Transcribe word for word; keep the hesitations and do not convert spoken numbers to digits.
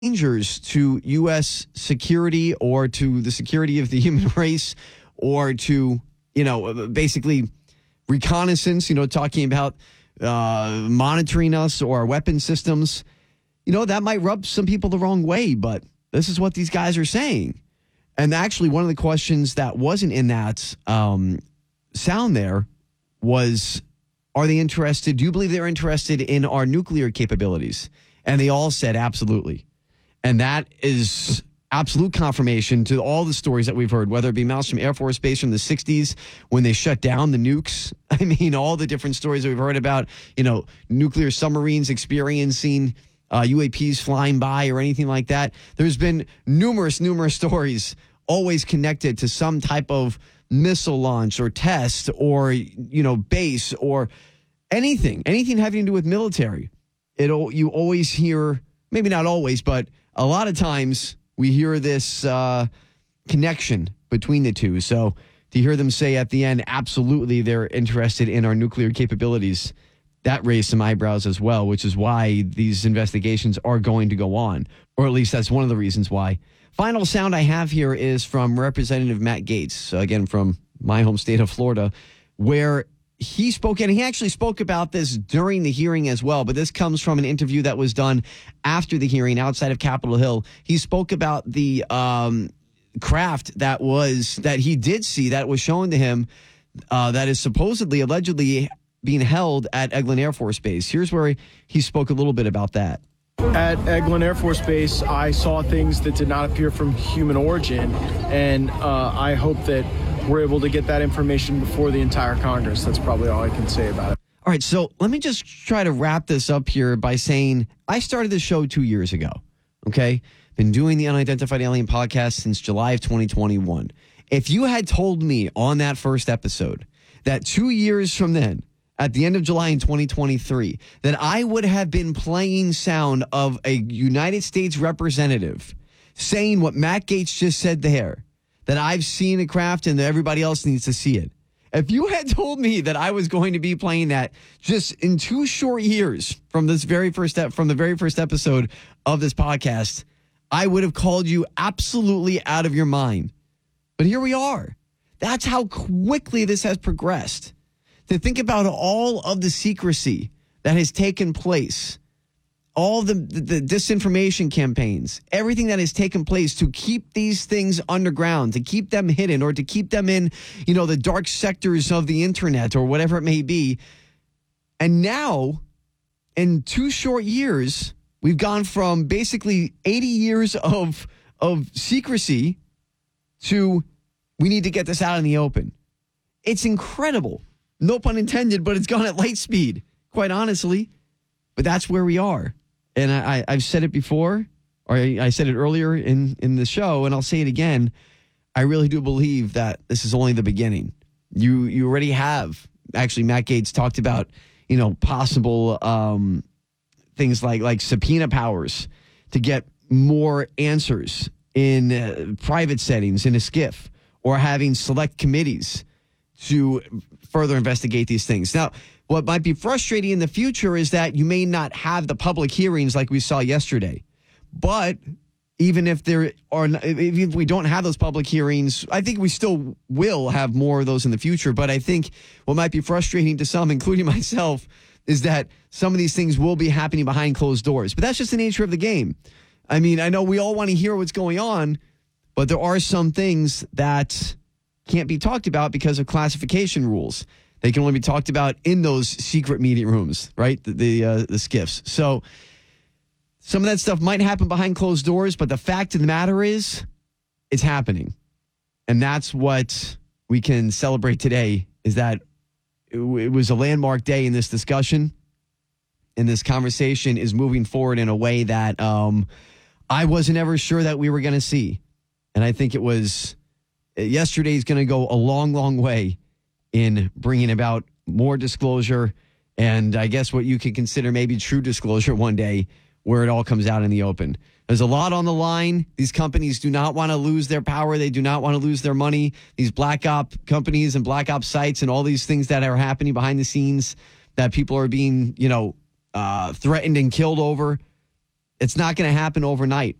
dangers to U S security or to the security of the human race or to, you know, basically reconnaissance, you know, talking about uh, monitoring us or our weapon systems, you know, that might rub some people the wrong way, but this is what these guys are saying. And actually, one of the questions that wasn't in that um, sound there was, are they interested? Do you believe they're interested in our nuclear capabilities? And they all said absolutely. And that is absolute confirmation to all the stories that we've heard, whether it be Malmstrom Air Force Base from the sixties when they shut down the nukes. I mean, all the different stories that we've heard about, you know, nuclear submarines experiencing uh, U A Ps flying by or anything like that. There's been numerous, numerous stories always connected to some type of missile launch or test or, you know, base or anything, anything having to do with military. It'll, you always hear, maybe not always, but a lot of times we hear this uh, connection between the two. So to hear them say at the end, absolutely, they're interested in our nuclear capabilities, that raised some eyebrows as well, which is why these investigations are going to go on, or at least that's one of the reasons why. Final sound I have here is from Representative Matt Gaetz, again from my home state of Florida, where he spoke, and he actually spoke about this during the hearing as well, but this comes from an interview that was done after the hearing outside of Capitol Hill. He spoke about the um, craft that was, that he did see, that was shown to him, uh, that is supposedly, allegedly being held at Eglin Air Force Base. Here's where he, he spoke a little bit about that. At Eglin Air Force Base, I saw things that did not appear from human origin, and uh, I hope that we're able to get that information before the entire Congress. That's probably all I can say about it. All right, so let me just try to wrap this up here by saying I started this show two years ago, okay? Been doing the Unidentified Alien podcast since July of twenty twenty-one. If you had told me on that first episode that two years from then, at the end of July in twenty twenty-three, that I would have been playing sound of a United States representative saying what Matt Gaetz just said there, that I've seen a craft and that everybody else needs to see it. If you had told me that I was going to be playing that just in two short years from this very first step, from the very first episode of this podcast, I would have called you absolutely out of your mind. But here we are. That's how quickly this has progressed. To think about all of the secrecy that has taken place, all the, the, the disinformation campaigns, everything that has taken place to keep these things underground, to keep them hidden, or to keep them in, you know, the dark sectors of the internet or whatever it may be. And now, in two short years, we've gone from basically eighty years of, of secrecy to we need to get this out in the open. It's incredible. No pun intended, but it's gone at light speed, quite honestly. But that's where we are. And I, I, I've said it before, or I, I said it earlier in, in the show, and I'll say it again. I really do believe that this is only the beginning. You you already have, actually, Matt Gaetz talked about, you know, possible um, things like, like subpoena powers to get more answers in uh, private settings in a SCIF, or having select committees to further investigate these things. Now, what might be frustrating in the future is that you may not have the public hearings like we saw yesterday. But even if there are, even if we don't have those public hearings, I think we still will have more of those in the future. But I think what might be frustrating to some, including myself, is that some of these things will be happening behind closed doors. But that's just the nature of the game. I mean, I know we all want to hear what's going on, but there are some things that can't be talked about because of classification rules. They can only be talked about in those secret meeting rooms, right? The the, uh, the SCIFs. So some of that stuff might happen behind closed doors, but the fact of the matter is, it's happening. And that's what we can celebrate today, is that it, it was a landmark day in this discussion, and this conversation is moving forward in a way that um, I wasn't ever sure that we were going to see. And I think it was... Yesterday is going to go a long, long way in bringing about more disclosure, and I guess what you could consider maybe true disclosure one day, where it all comes out in the open. There's a lot on the line. These companies do not want to lose their power. They do not want to lose their money. These black op companies and black op sites and all these things that are happening behind the scenes that people are being, you know, uh, threatened and killed over. It's not going to happen overnight.